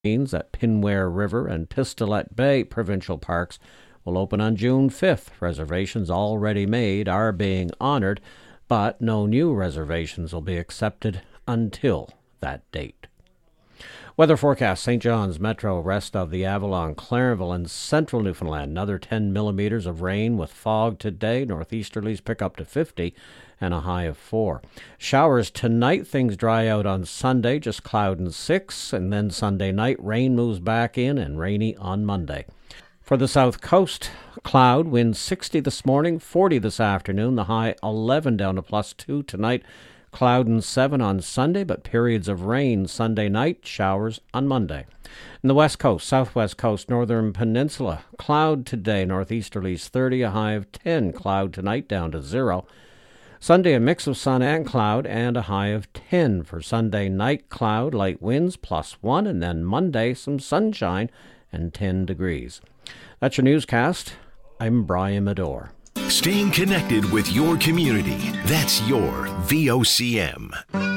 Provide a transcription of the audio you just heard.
at Pinware River and Pistolet Bay provincial parks will open on June 5th. Reservations already made are being honored, but no new reservations will be accepted until that date. Weather forecast: St. John's Metro, rest of the Avalon, Clarenville, and central Newfoundland. Another 10 millimeters of rain with fog today. Northeasterlies pick up to 50 and a high of 4. Showers tonight. Things dry out on Sunday, just cloud and 6. And then Sunday night, rain moves back in and rainy on Monday. For the south coast, cloud, wind 60 this morning, 40 this afternoon. The high 11 down to +2 tonight. Cloud and 7 on Sunday, but periods of rain Sunday night, showers on Monday. In the west coast, southwest coast, northern peninsula, cloud today, northeasterlies 30, a high of 10. Cloud tonight down to 0. Sunday, a mix of sun and cloud, and a high of 10. For Sunday night, cloud, light winds, +1, and then Monday, some sunshine and 10 degrees. That's your newscast. I'm Brian Medore. Staying connected with your community. That's your VOCM.